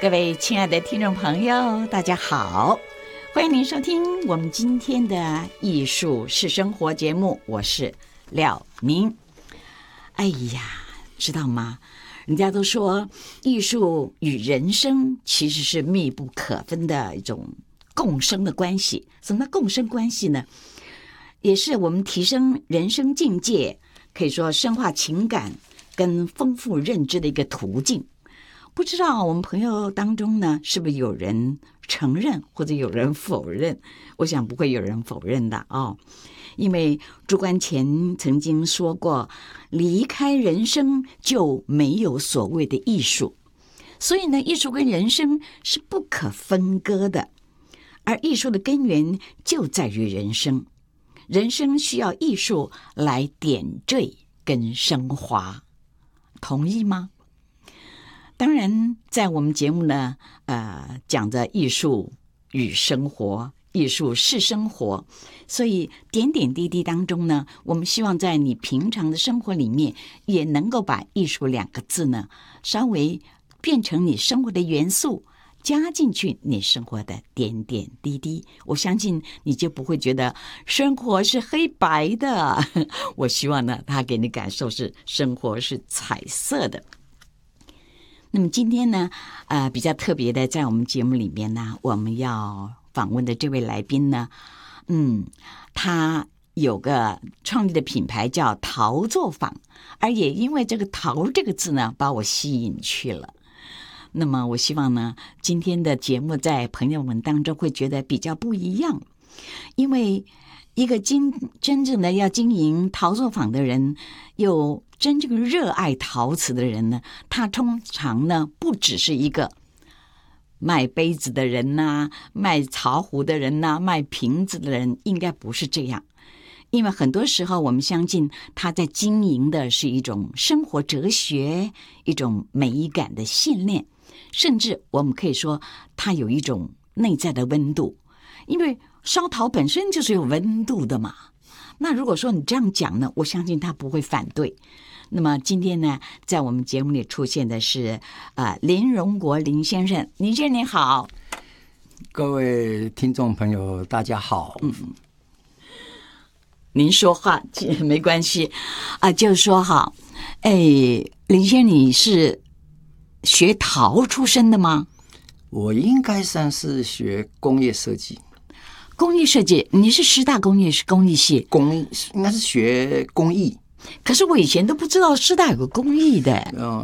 各位亲爱的听众朋友，大家好，欢迎您收听我们今天的艺术是生活节目，我是廖明。哎呀，知道吗？人家都说艺术与人生其实是密不可分的一种共生的关系。什么叫共生关系呢？也是我们提升人生境界，可以说深化情感跟丰富认知的一个途径。不知道我们朋友当中呢，是不是有人承认或者有人否认？我想不会有人否认的哦，因为朱关前曾经说过，离开人生就没有所谓的艺术，所以呢，艺术跟人生是不可分割的，而艺术的根源就在于人生，人生需要艺术来点缀跟升华，同意吗？当然，在我们节目呢，讲着艺术与生活，艺术是生活，所以点点滴滴当中呢，我们希望在你平常的生活里面，也能够把艺术两个字呢，稍微变成你生活的元素，加进去你生活的点点滴滴。我相信你就不会觉得生活是黑白的。我希望呢，它给你感受是生活是彩色的。那么今天呢，比较特别的，在我们节目里面呢，我们要访问的这位来宾呢，他有个创立的品牌叫陶作坊，而也因为这个陶这个字呢，把我吸引去了。那么我希望呢，今天的节目在朋友们当中会觉得比较不一样，因为一个真正的要经营陶作坊的人，有真正热爱陶瓷的人呢，他通常呢不只是一个卖杯子的人呐，卖陶壶的人呐，卖瓶子的人，应该不是这样。因为很多时候我们相信他在经营的是一种生活哲学，一种美感的信念，甚至我们可以说他有一种内在的温度，因为烧陶本身就是有温度的嘛。那如果说你这样讲呢，我相信他不会反对。那么今天呢，在我们节目里出现的是林荣国林先生。林先生你好。 各位听众朋友大家好。 您说话没关系就是说哈，林先生你是学陶出身的吗？ 我应该算是学工业设计。 工艺设计，你是师大工艺系？ 应该是学工艺。 可是我以前都不知道师大有个工艺的。